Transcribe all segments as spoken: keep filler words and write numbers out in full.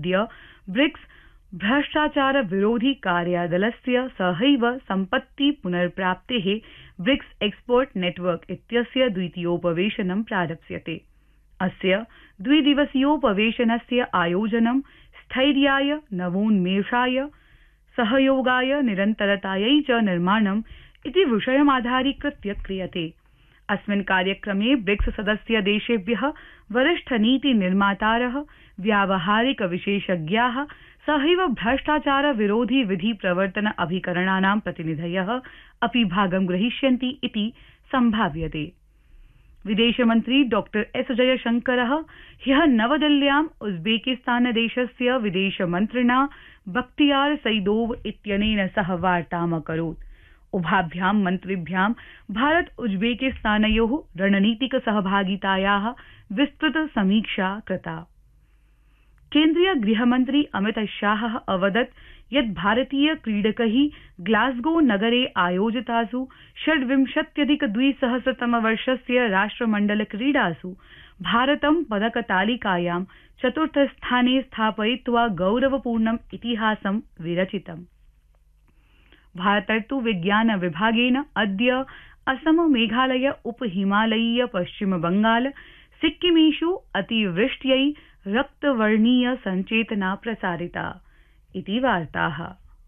अद्य ब्रिक्स भ्रष्टाचार विरोधी कार्यदलस्य सहैव सम्पत्ति पुनर्प्राप्तेः ब्रिक्स एक्सपर्ट नेटवर्क इत्यस्य द्वितीयोपवेशनं प्रारप्स्यते। अस्य द्विदिवसीयोपवेशनस्य आयोजनं स्थैर्याय, नवोन्मेषाय, सहयोगाय, निरन्तरतायै च निर्माणम् इति विषयमाधारीकृत्य क्रियते। अस्मिन् कार्यक्रमे ब्रिक्स सदस्य देशेभ्यः वरिष्ठ नीति निर्मातारः, व्यावहारिक विशेषज्ञाः सहैव भ्रष्टाचार विरोधी विधि प्रवर्तन अभिकरणानां प्रतिनिधयः अपि भागं ग्रहीष्यन्ति इति सम्भाव्यते। विदेशमन्त्री डॉक्टर एस जयशंकरः ह्यः नवदिल्ल्याम् उज्बेकिस्तान देशस्य विदेशमन्त्रिणा बख्तियार सईदोव इत्यनेन सह वार्तामकरोत्। उभाभ्यां मन्त्रिभ्यां भारत उज्बेकिस्तानयोः रणनीतिक सहभागितायाः विस्तृत समीक्षा कृता। केन्द्रीय गृहमन्त्री अमित शाहः अवदत् यत् भारतीय क्रीडकैः ग्लासगो नगरे आयोजितासु षड्विंशत्यधिक द्विसहस्रतमवर्षस्य राष्ट्रमण्डल क्रीडासु भारतं पदकतालिकायां चतुर्थस्थाने स्थापयित्वा गौरवपूर्णम् इतिहासं विरचितम्। भारतर्तु विज्ञान विभागेन अद्य असम, मेघालय, उप हिमालयीय, पश्चिम बंगाल, सिक्किमेषु अतिवृष्ट्यै रक्तवर्णीय संचेतना प्रसारिता इति वार्ताः।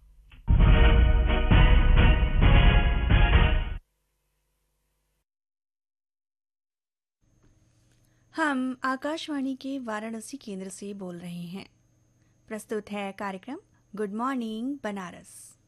हम आकाशवाणी के वाराणसी केंद्र से बोल रहे हैं। प्रस्तुत है कार्यक्रम गुड मॉर्निंग बनारस।